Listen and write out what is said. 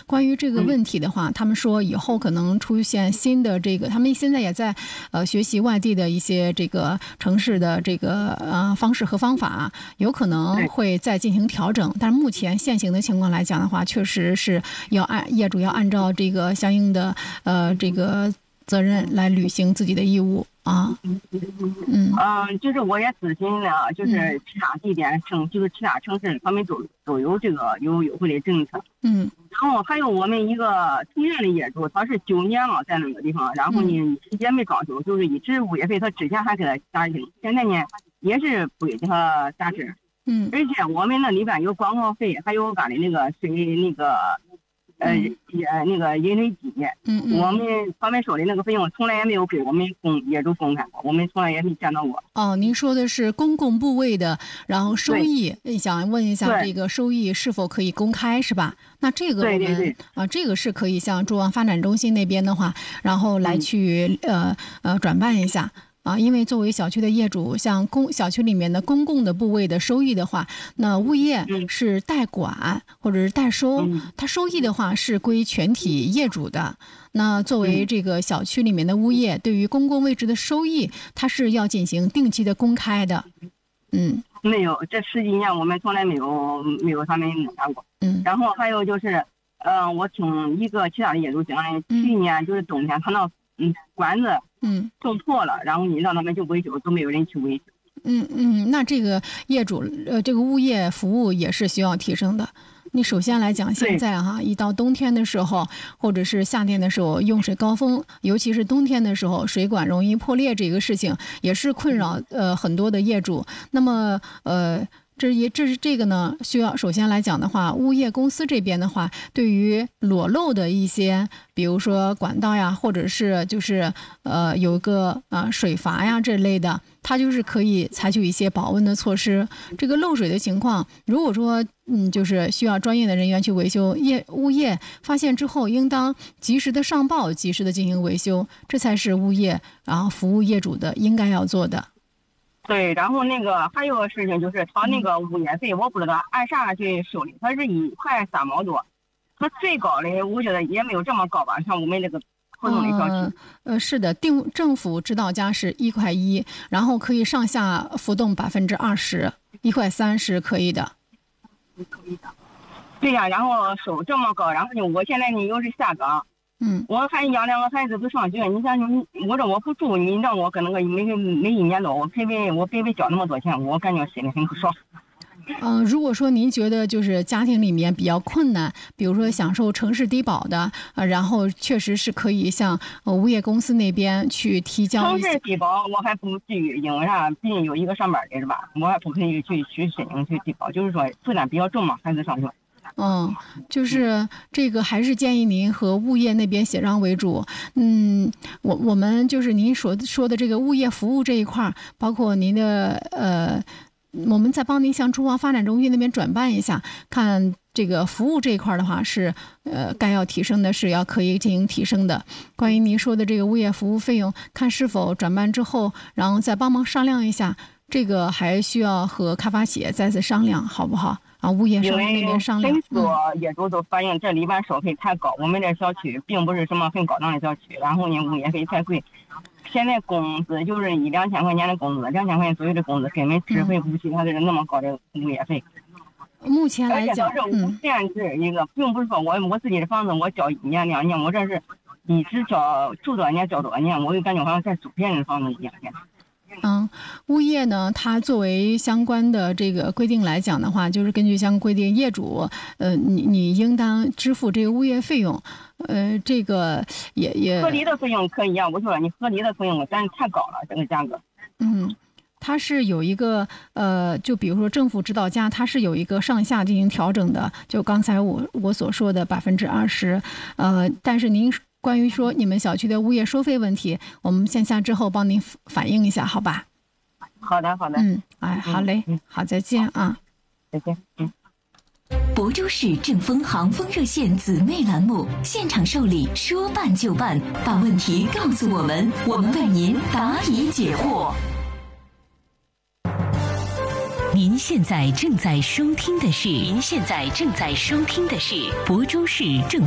关于这个问题的话，他们说以后可能出现新的这个，他们现在也在学习外地的一些这个城市的这个方式和方法，有可能会再进行调整。但是目前现行的情况来讲的话，确实是业主要按照这个相应的这个责任来履行自己的义务啊。 就是我也咨询了，就是其他地点就是其他城市他们都有这个有优惠的政策。然后还有我们一个同样的业主，他是9年了在那个地方，然后呢一直也没装修，就是一直物业费他之前还给他加薪，现在呢也是不给他加值。而且我们那里边有广告费，还有俺的那个水那个那个饮水机，他们说的那个费用从来也没有给我们业主公开过，我们从来也没见到过。 您说的是公共部位的，然后收益，想问一下这个收益是否可以公开，是吧？那这个对这个是可以向住房发展中心那边的话，然后来去转办一下。因为作为小区的业主，像小区里面的公共的部位的收益的话，那物业是代管或者是代收，它收益的话是归全体业主的。那作为这个小区里面的物业，对于公共位置的收益，它是要进行定期的公开的。 没有，这10几年我们从来没有他们拿过。然后还有就是，我听一个其他的业主讲，去年就是冬天他那管子弄破了，然后你让他们去维修，都没有人去维修。 那这个业主这个物业服务也是需要提升的。你首先来讲，现在一到冬天的时候，或者是夏天的时候，用水高峰，尤其是冬天的时候，水管容易破裂，这个事情也是困扰很多的业主。那么这个呢，需要首先来讲的话，物业公司这边的话，对于裸露的一些，比如说管道呀，或者是就是有一个水阀呀这类的，它就是可以采取一些保温的措施。这个漏水的情况，如果说就是需要专业的人员去维修，物业发现之后，应当及时的上报，及时的进行维修，这才是物业然后服务业主的应该要做的。 对，然后那个还有个事情就是，他那个物业费我不知道按啥去收的，他是1块3毛多，他最高的我觉得也没有这么高吧，像我们这个普通的小区。 是的，政府指导价是1块1，然后可以上下浮动20%，1块3是可以的。 对呀，然后收这么高，然后呢，我现在呢又是下岗。我还养2个孩子不上学，你想我这我不住，你让我搁那个每1年多我赔交那么多钱，我感觉心里很不爽。 如果说您觉得就是家庭里面比较困难，比如说享受城市低保的，然后确实是可以向物业公司那边去提交。 城市低保我还不至于，因为啥？毕竟有一个上班的是吧？我还不可以去申请去低保，就是说负担比较重嘛，孩子上学。 就是这个还是建议您和物业那边协商为主。我们就是您说的这个物业服务这一块，包括您的我们再帮您向住房发展中心那边转办一下，看这个服务这一块的话是该要提升的，是要可以进行提升的。关于您说的这个物业服务费用，看是否转办之后，然后再帮忙商量一下，这个还需要和开发企业再次商量，好不好？物业商那边商量。 很多业主都反映这里边收费太高，我们这小区并不是什么很高档的小区，然后呢物业费太贵。现在工资就是1-2千块钱的工资，2000块钱左右的工资根本支付不起他的那么高的物业费。 目前来讲， 而且它是无限制一个，并不是说我自己的房子我交1年2年，我这是一直住多少年交多少年，我就感觉好像在租别人的房子一样。 物业呢，它作为相关的这个规定来讲的话，就是根据相关规定，业主你应当支付这个物业费用，这个也合理的费用可以啊，我说你合理的费用但是太高了这个价格。 它是有一个就比如说政府指导价，它是有一个上下进行调整的，就刚才我所说的20%，但是您关于说你们小区的物业收费问题，我们线下之后帮您反映一下，好吧？ 好的。 好嘞，好，再见啊， 再见。 亳州市正风航风热线姊妹栏目，现场受理，说办就办，把问题告诉我们，我们为您答疑解惑。您现在正在收听的是亳州市政